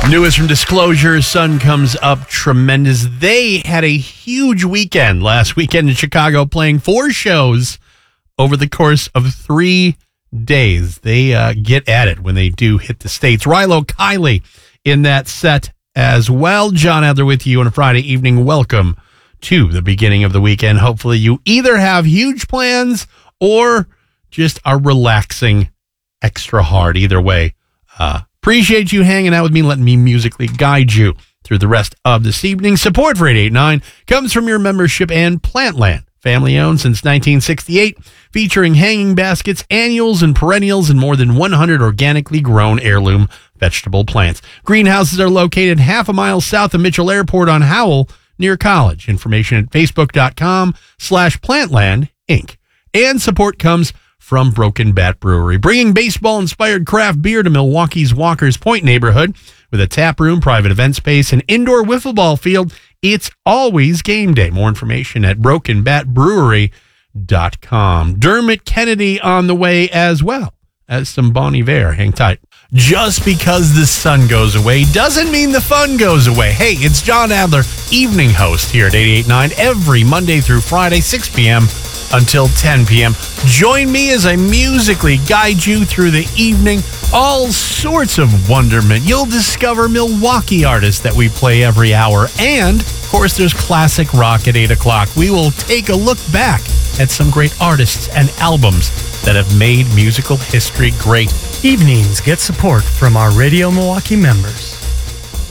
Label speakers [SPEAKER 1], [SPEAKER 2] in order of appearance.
[SPEAKER 1] Newest from Disclosure, Sun Comes Up Tremendous. They had a huge weekend last weekend in Chicago, playing 4 shows over the course of 3 days. They get at it when they do hit the States. Rilo Kiley in that set as well. John Adler with you on a Friday evening. Welcome to the beginning of the weekend. Hopefully you either have huge plans or just are relaxing extra hard. Either way, appreciate you hanging out with me, letting me musically guide you through the rest of this evening. Support for 889 comes from your membership and Plantland, family owned since 1968, featuring hanging baskets, annuals, and perennials, and more than 100 organically grown heirloom vegetable plants. Greenhouses are located half a mile south of Mitchell Airport on Howell, near College. Information at facebook.com/Plantland Inc. And support comes from Broken Bat Brewery, bringing baseball-inspired craft beer to Milwaukee's Walker's Point neighborhood. With a tap room, private event space, and indoor wiffle ball field, it's always game day. More information at brokenbatbrewery.com. Dermot Kennedy on the way as well as some Bon Iver. Hang tight. Just because the sun goes away doesn't mean the fun goes away. Hey, it's John Adler, evening host here at 88.9 every Monday through Friday, 6 p.m. until 10 p.m. Join me as I musically guide you through the evening. All sorts of wonderment. You'll discover Milwaukee artists that we play every hour. And, of course, there's classic rock at 8 o'clock. We will take a look back at some great artists and albums that have made musical history great.
[SPEAKER 2] Evenings get support from our Radio Milwaukee members.